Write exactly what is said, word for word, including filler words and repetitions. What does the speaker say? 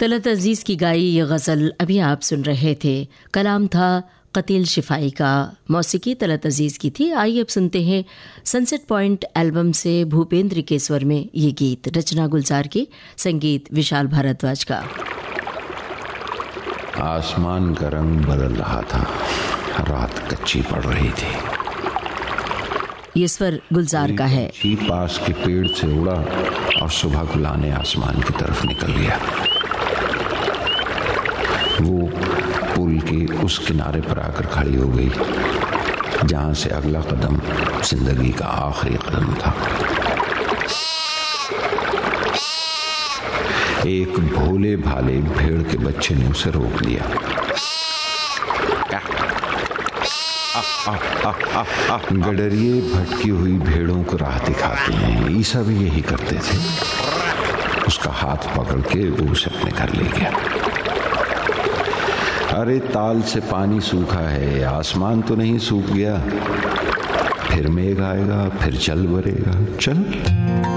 तलत अजीज़ की गाई ये गज़ल अभी आप सुन रहे थे। कलाम था कतील शिफाई का, मौसीकी तलत अजीज़ की थी। आइए अब सुनते हैं सनसेट पॉइंट एल्बम से भूपेंद्र के स्वर में ये गीत, रचना गुलजार की, संगीत विशाल भारद्वाज का। आसमान का रंग बदल रहा था, रात कच्ची पड़ रही थी। ये स्वर गुलजार का है। पक्षी पास के पेड़ से उड़ा और सुबह गुलाने आसमान की तरफ निकल गया। वो पुल के उस किनारे पर आकर खड़ी हो गई जहां से अगला कदम जिंदगी का आखिरी कदम था। एक भोले भाले भेड़ के बच्चे ने उसे रोक लिया। गडरिए भटकी हुई भेड़ों को राह दिखाते हैं, ईसा भी यही करते थे। उसका हाथ पकड़ के वो उसे अपने घर ले गया। अरे ताल से पानी सूखा है, आसमान तो नहीं सूख गया। फिर मेघ आएगा, फिर जल भरेगा। चल।